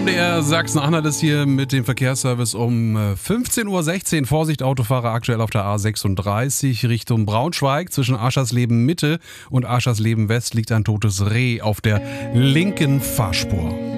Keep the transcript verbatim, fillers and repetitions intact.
M D R Sachsen-Anhalt ist hier mit dem Verkehrsservice um fünfzehn Uhr sechzehn. Vorsicht, Autofahrer aktuell auf der A sechsunddreißig Richtung Braunschweig. Zwischen Aschersleben Mitte und Aschersleben West liegt ein totes Reh auf der linken Fahrspur.